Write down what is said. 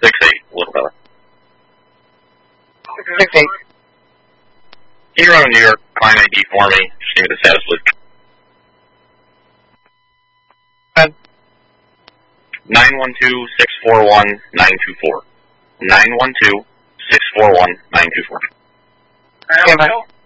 6-8, a little better. 6-8. Can you run a New York client ID for me? Just give me the status, please. 912-641-924. 912-641-924. Okay, bye.